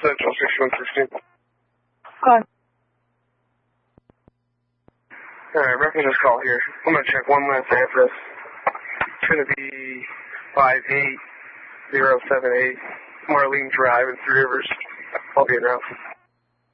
Central 6116. Hi. Alright, reference this call here. I'm going to check one last address. It's going to be 58078 Marlene Drive in Three Rivers. I'll be around.